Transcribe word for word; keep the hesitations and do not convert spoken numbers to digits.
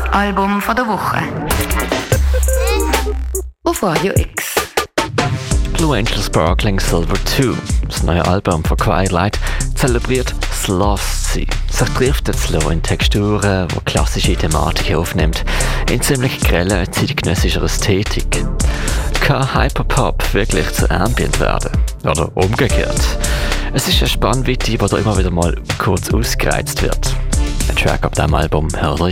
Album von der Woche. Auf Radio X. Blue Angel Sparkling Silver zwei, das neue Album von Quiet, zelebriert das Lost-Sein. Sich driften zu lassen in Texturen, die klassische Thematiken aufnimmt, in ziemlich grellen zeitgenössischer Ästhetik. Kann Hyperpop wirklich zu Ambient werden? Oder umgekehrt? Es ist eine Spannweite, die da immer wieder mal kurz ausgereizt wird. Ein Track auf diesem Album hört ihr